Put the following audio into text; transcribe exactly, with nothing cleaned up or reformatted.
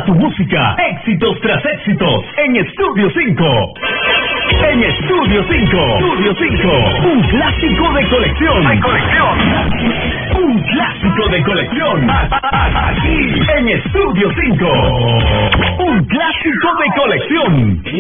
Toda tu música, éxitos tras éxitos, en Estudio cinco. En Estudio cinco. Estudio cinco. Un clásico de colección. De colección. Un clásico de colección. Aquí en Estudio cinco. Un clásico de colección.